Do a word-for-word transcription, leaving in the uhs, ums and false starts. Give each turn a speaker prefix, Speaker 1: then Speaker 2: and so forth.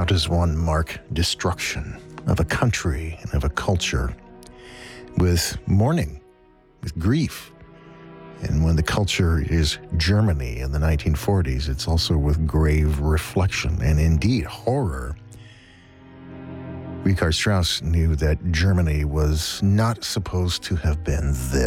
Speaker 1: does one mark destruction of a country and of a culture? With mourning, with grief. And when the culture is Germany in the nineteen forties, it's also with grave reflection and indeed horror. Richard Strauss knew that Germany was not supposed to have been this.